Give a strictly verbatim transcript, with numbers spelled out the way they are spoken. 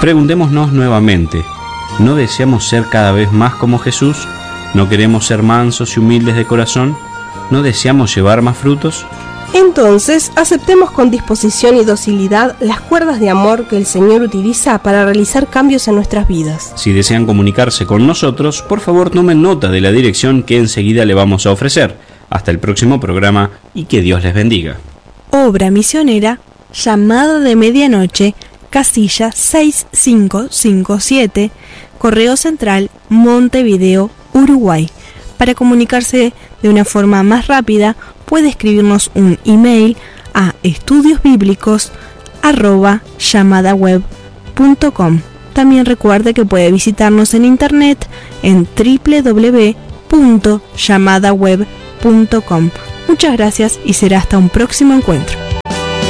preguntémonos nuevamente, ¿no deseamos ser cada vez más como Jesús? ¿No queremos ser mansos y humildes de corazón? ¿No deseamos llevar más frutos? Entonces, aceptemos con disposición y docilidad las cuerdas de amor que el Señor utiliza para realizar cambios en nuestras vidas. Si desean comunicarse con nosotros, por favor tomen nota de la dirección que enseguida le vamos a ofrecer. Hasta el próximo programa y que Dios les bendiga. Obra misionera, Llamada de Medianoche, casilla seis cinco cinco siete, Correo Central, Montevideo, Uruguay. Para comunicarse de una forma más rápida, puede escribirnos un email a estudiosbíblicos arroba llamadaweb punto com. También recuerde que puede visitarnos en internet en doble u doble u doble u punto llamadaweb punto com. Muchas gracias y será hasta un próximo encuentro.